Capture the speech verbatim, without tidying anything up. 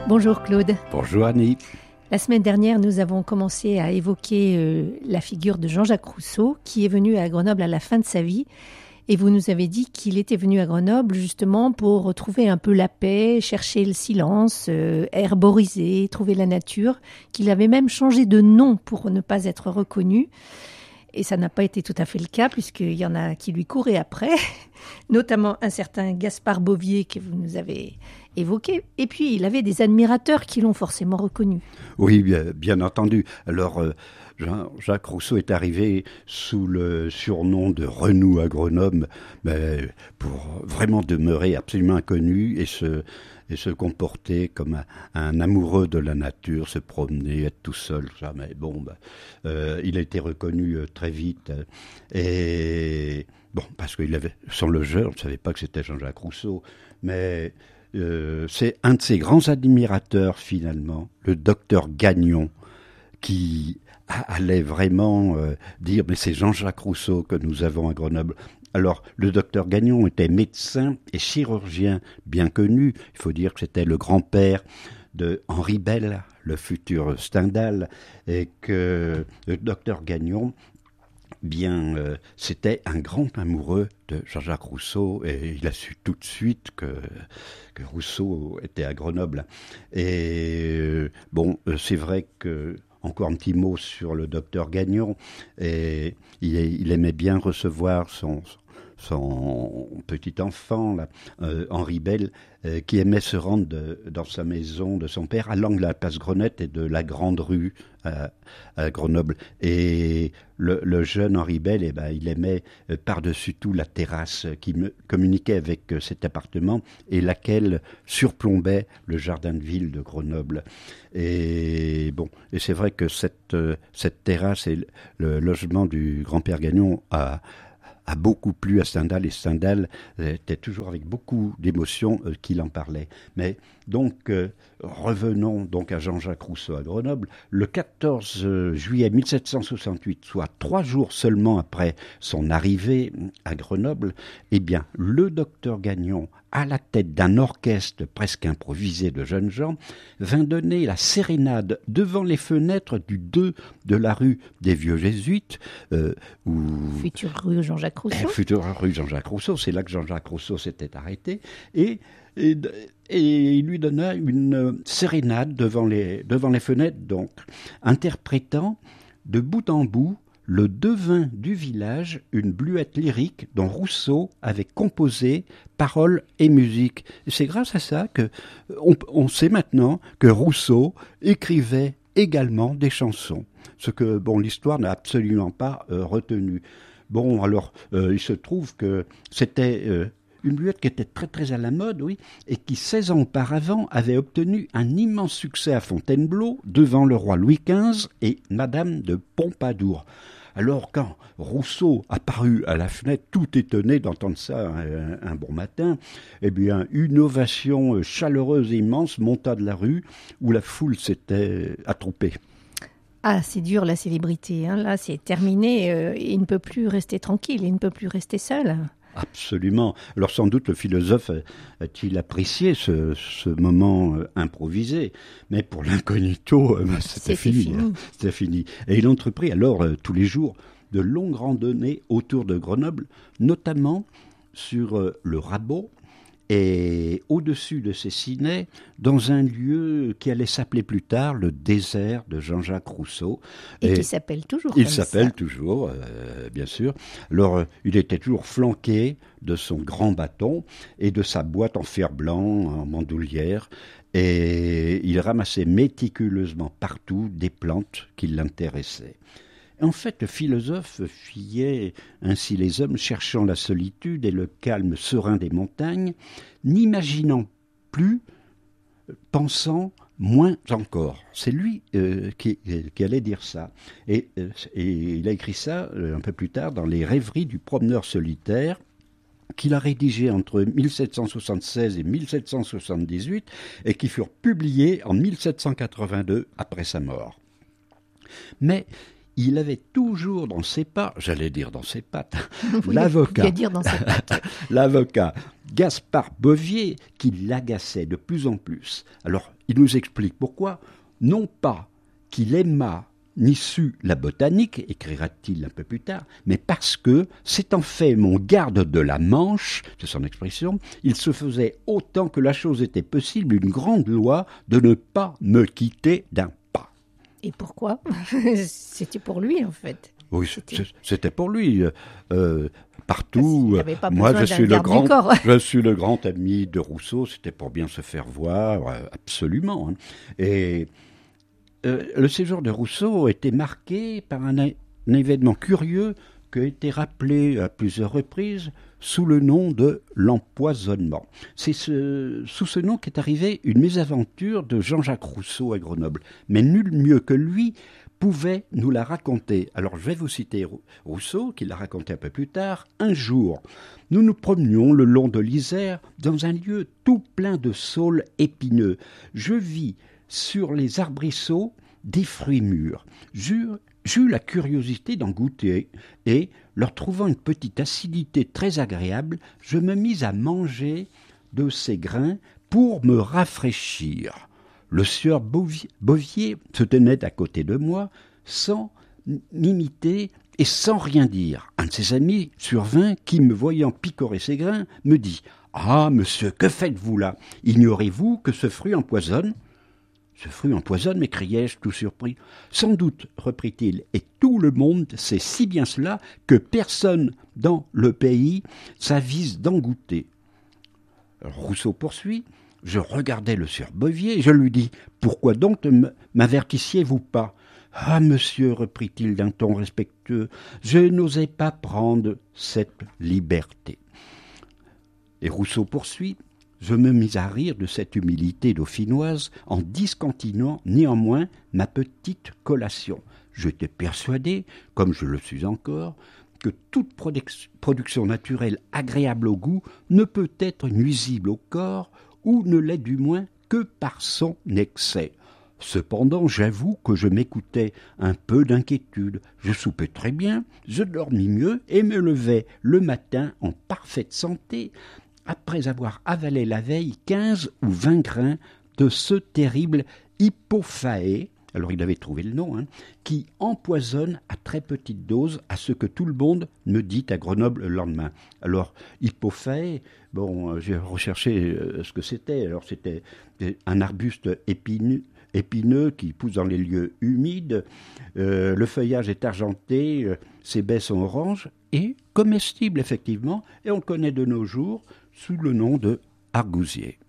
Bonjour Claude. Bonjour Annie. La semaine dernière, nous avons commencé à évoquer euh, la figure de Jean-Jacques Rousseau, qui est venu à Grenoble à la fin de sa vie. Et vous nous avez dit qu'il était venu à Grenoble justement pour retrouver un peu la paix, chercher le silence, euh, herboriser, trouver la nature, qu'il avait même changé de nom pour ne pas être reconnu. Et ça n'a pas été tout à fait le cas, puisqu'il y en a qui lui couraient après, notamment un certain Gaspard Bovier que vous nous avez évoqué. Et puis, il avait des admirateurs qui l'ont forcément reconnu. Oui, bien, bien entendu. Alors, euh, Jean-Jacques Rousseau est arrivé sous le surnom de Renou à Grenoble, mais pour vraiment demeurer absolument inconnu et se, et se comporter comme un, un amoureux de la nature, se promener, être tout seul, tout ça. Mais bon, bah, euh, il a été reconnu euh, très vite. Euh, et bon, parce qu'il avait, sans le jeu, on ne savait pas que c'était Jean-Jacques Rousseau, mais euh, c'est un de ses grands admirateurs, finalement, le docteur Gagnon, qui allait vraiment euh, dire « mais c'est Jean-Jacques Rousseau que nous avons à Grenoble ». Alors, le docteur Gagnon était médecin et chirurgien bien connu. Il faut dire que c'était le grand-père de Henri Bell, le futur Stendhal, et que le docteur Gagnon, bien, euh, c'était un grand amoureux de Jean-Jacques Rousseau, et il a su tout de suite que, que Rousseau était à Grenoble. Et euh, bon, c'est vrai que encore un petit mot sur le docteur Gagnon. Et il, il aimait bien recevoir son, son petit enfant, là, euh, Henri Bell, euh, qui aimait se rendre de, dans sa maison de son père, à l'angle de la place Grenette et de la Grande Rue à, à Grenoble. Et le, le jeune Henri Bell, eh ben, il aimait euh, par-dessus tout la terrasse qui me communiquait avec euh, cet appartement et laquelle surplombait le jardin de ville de Grenoble. Et bon, et c'est vrai que cette, euh, cette terrasse et le, le logement du grand-père Gagnon a a beaucoup plu à Stendhal, et Stendhal était toujours avec beaucoup d'émotion euh, qu'il en parlait. Mais donc, euh, revenons donc à Jean-Jacques Rousseau à Grenoble. Le quatorze juillet mille sept cent soixante-huit, soit trois jours seulement après son arrivée à Grenoble, eh bien, le docteur Gagnon, à la tête d'un orchestre presque improvisé de jeunes gens, vint donner la sérénade devant les fenêtres du deux de la rue des Vieux Jésuites, euh, où... Future rue Jean-Jacques Rousseau. Future rue Jean-Jacques Rousseau, c'est là que Jean-Jacques Rousseau s'était arrêté, et, et, et il lui donna une sérénade devant les, devant les fenêtres, donc, interprétant de bout en bout le devin du village, une bluette lyrique dont Rousseau avait composé paroles et musique. Et c'est grâce à ça que on, on sait maintenant que Rousseau écrivait également des chansons, ce que bon l'histoire n'a absolument pas euh, retenu. Bon, alors euh, il se trouve que c'était euh, une bluette qui était très très à la mode, oui, et qui seize ans auparavant avait obtenu un immense succès à Fontainebleau devant le roi Louis quinze et Madame de Pompadour. Alors quand Rousseau apparut à la fenêtre, tout étonné d'entendre ça un, un bon matin, eh bien une ovation chaleureuse et immense monta de la rue où la foule s'était attroupée. Ah, c'est dur la célébrité, hein. Là c'est terminé, euh, il ne peut plus rester tranquille, il ne peut plus rester seul. Absolument. Alors sans doute le philosophe a-t-il apprécié ce, ce moment euh, improvisé, mais pour l'incognito, euh, bah, c'était, c'était fini. fini. Hein. C'était fini. Et il entreprit alors euh, tous les jours de longues randonnées autour de Grenoble, notamment sur euh, le Rabot et au-dessus de Cessinay, dans un lieu qui allait s'appeler plus tard le désert de Jean-Jacques Rousseau. Et, et qui s'appelle toujours Il comme s'appelle ça. toujours, euh, bien sûr. Alors, euh, il était toujours flanqué de son grand bâton et de sa boîte en fer blanc, en bandoulière, et il ramassait méticuleusement partout des plantes qui l'intéressaient. En fait, le philosophe fuyait ainsi les hommes, cherchant la solitude et le calme serein des montagnes, n'imaginant plus, pensant moins encore. C'est lui euh, qui, qui allait dire ça. Et, euh, et il a écrit ça euh, un peu plus tard dans les Rêveries du promeneur solitaire, qu'il a rédigé entre mille sept cent soixante-seize et mille sept cent soixante-dix-huit et qui furent publiés en mille sept cent quatre-vingt-deux après sa mort. Mais il avait toujours dans ses pas, j'allais dire dans ses pattes, Oui, l'avocat, il y a dire dans ses pattes. l'avocat Gaspard Bovier qui l'agaçait de plus en plus. Alors, il nous explique pourquoi. Non pas qu'il aimât ni su la botanique, écrira-t-il un peu plus tard, mais parce que, s'étant fait mon garde de la Manche, c'est son expression, il se faisait autant que la chose était possible une grande loi de ne pas me quitter d'un pas. Et pourquoi? C'était pour lui, en fait. Oui, C'était, c'était pour lui. Euh, partout, il n'avait pas moi besoin je d'un suis, le garde du grand, corps. je suis le grand ami de Rousseau, c'était pour bien se faire voir, euh, absolument. Hein. Et euh, le séjour de Rousseau était marqué par un, un événement curieux qui a été rappelé à plusieurs reprises sous le nom de l'empoisonnement. C'est ce, sous ce nom qu'est arrivée une mésaventure de Jean-Jacques Rousseau à Grenoble. Mais nul mieux que lui pouvait nous la raconter. Alors je vais vous citer Rousseau, qui l'a raconté un peu plus tard. Un jour, nous nous promenions le long de l'Isère dans un lieu tout plein de saules épineux. Je vis sur les arbrisseaux des fruits mûrs. J'eus, j'eus la curiosité d'en goûter et, leur trouvant une petite acidité très agréable, je me mis à manger de ces grains pour me rafraîchir. Le sieur Bovier, Bovier se tenait à côté de moi, sans m'imiter et sans rien dire. Un de ses amis survint qui, me voyant picorer ses grains, me dit « Ah, monsieur, que faites-vous là? Ignorez-vous que ce fruit empoisonne ?» « Ce fruit empoisonne » m'écriai-je tout surpris. « Sans doute, reprit-il, et tout le monde sait si bien cela que personne dans le pays s'avise d'en goûter. » Rousseau poursuit. Je regardai le sieur Bovier et je lui dis « Pourquoi donc ne m'avertissiez-vous pas ?»« Ah, monsieur, reprit-il d'un ton respectueux, je n'osais pas prendre cette liberté. » Et Rousseau poursuit. Je me mis à rire de cette humilité dauphinoise en discontinuant néanmoins ma petite collation. J'étais persuadé, comme je le suis encore, que toute produc- production naturelle agréable au goût ne peut être nuisible au corps ou ne l'est du moins que par son excès. Cependant, j'avoue que je m'écoutais un peu d'inquiétude. Je soupais très bien, je dormis mieux et me levais le matin en parfaite santé, après avoir avalé la veille quinze ou vingt grains de ce terrible Hippophaë, alors il avait trouvé le nom, hein, qui empoisonne à très petite dose, à ce que tout le monde me dit à Grenoble le lendemain. Alors, Hippophaë, bon, euh, j'ai recherché euh, ce que c'était. Alors, c'était un arbuste épineux, épineux qui pousse dans les lieux humides. Euh, le feuillage est argenté, euh, ses baies sont oranges et comestible, effectivement, et on le connaît de nos jours sous le nom de argousier.